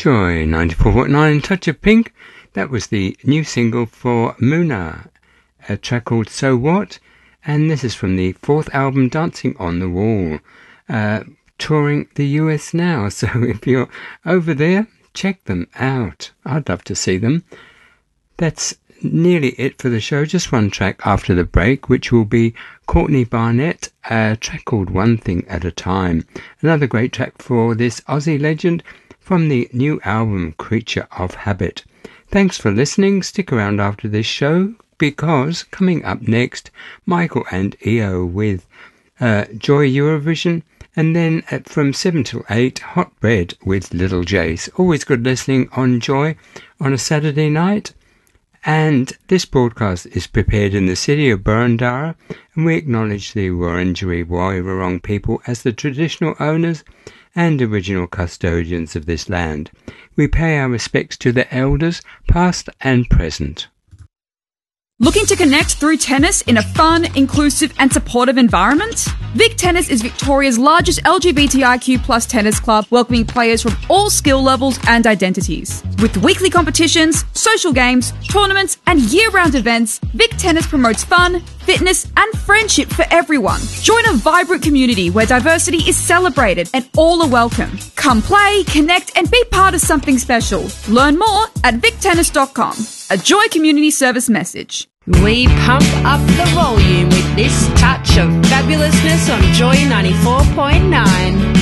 Joy 94.9 Touch of Pink. That was the new single for Muna, a track called So What, and this is from the fourth album Dancing on the Wall, touring the US now, so if you're over there, check them out. I'd love to see them. That's nearly it for the show. Just one track after the break, which will be Courtney Barnett, a track called One Thing at a Time. Another great track for this Aussie legend from the new album Creature of Habit. Thanks for listening. Stick around after this show, because coming up next, Michael and EO with Joy Eurovision, and then from 7 till 8, Hot Bread with Little Jace. Always good listening on Joy on a Saturday night. And this broadcast is prepared in the city of Burundara, and we acknowledge the Wurundjeri Woi-wurrung people as the traditional owners and original custodians of this land. We pay our respects to the elders, past and present. Looking to connect through tennis in a fun, inclusive and supportive environment? Vic Tennis is Victoria's largest LGBTIQ plus tennis club, welcoming players from all skill levels and identities. With weekly competitions, social games, tournaments and year-round events, Vic Tennis promotes fun, fitness and friendship for everyone. Join a vibrant community where diversity is celebrated and all are welcome. Come play, connect and be part of something special. Learn more at victennis.com. A Joy Community Service message. We pump up the volume with this touch of fabulousness on Joy 94.9.